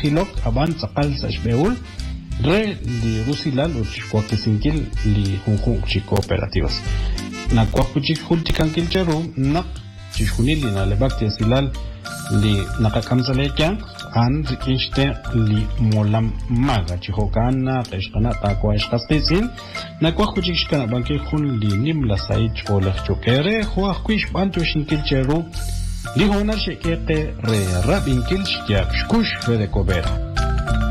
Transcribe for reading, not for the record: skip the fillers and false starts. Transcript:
hilok aban tzaqal sa shbeul re li rusilal uchkwakisinkil li junjun chi cooperativas na kwakuchik hultikankil cheru nak chishunili na lebakti silal li nakakamzalekya an rikishte li molam maga chihokana qeshqana taqwa ishqastisin na kwakuchik shkana banki khun li nimla said cholakh chokere khwa kwish bantu shinkil cheru li honar shekete re rabinkil shyak shkush fede kobera